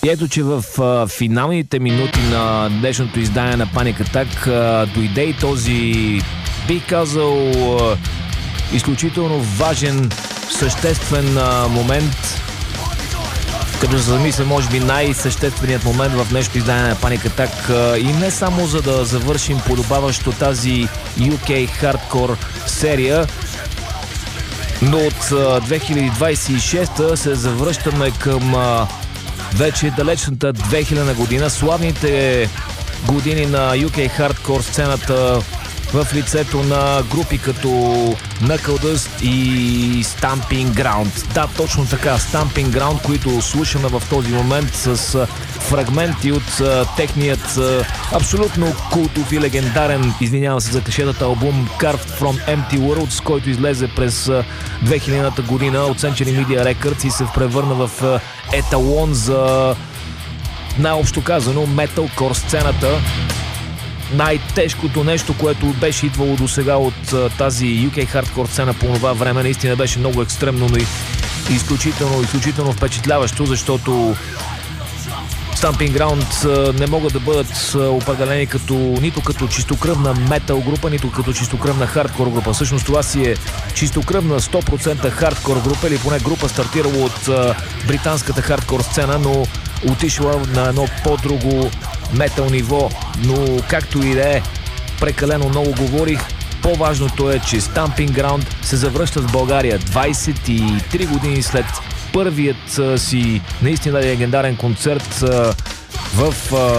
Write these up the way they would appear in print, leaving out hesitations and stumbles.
И ето, че в финалните минути на днешното издание на Panic Attack дойде и този, бих казал, изключително важен, съществен момент, като се замисля, може би най-същественият момент в днешното издание на Panic Attack, и не само за да завършим подобаващо тази UK Hardcore серия, но от 2026 се завръщаме към вече далечната 2000 година, славните години на UK Hardcore сцената в лицето на групи като Knuckle Dust и Stamping Ground. Да, точно така, Stamping Ground, които слушаме в този момент с фрагменти от техният абсолютно култов и легендарен, извинявам се за клишетата, албум Carved from Empty World, с който излезе през 2000-та година от Century Media Records и се превърна в еталон за, най-общо казано, металкор сцената. Най-тежкото нещо, което беше идвало до сега от тази UK Hardcore сцена по това време, наистина беше много екстремно, но и изключително впечатляващо, защото Stamping Ground не могат да бъдат определени нито като чистокръвна метал група, нито като чистокръвна хардкор група. Всъщност това си е чистокръвна 100% хардкор група, или поне група стартирала от британската хардкор сцена, но отишла на едно по-друго метал ниво. Но както и да е, прекалено много говорих. По-важното е, че Stamping Ground се завръщат в България 23 години след първият си наистина легендарен концерт в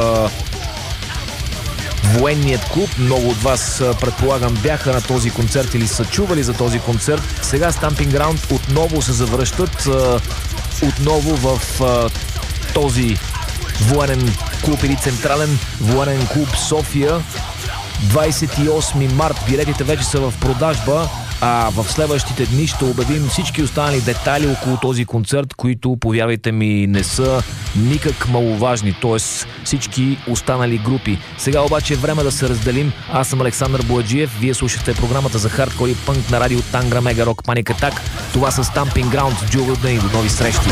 военният клуб. Много от вас, предполагам, бяха на този концерт или са чували за този концерт. Сега Stamping Ground отново се завръщат отново в този военен клуб или централен военен клуб София. 28 март билетите вече са в продажба, а в следващите дни ще обявим всички останали детайли около този концерт, които, повярвайте ми, не са никак маловажни, т.е. всички останали групи. Сега обаче е време да се разделим. Аз съм Александър Бояджиев, вие слушате програмата за хардкор и пънк на радио Тангра Мега Рок Panic Attack. Това са Stamping Ground, Джулия, и до нови срещи.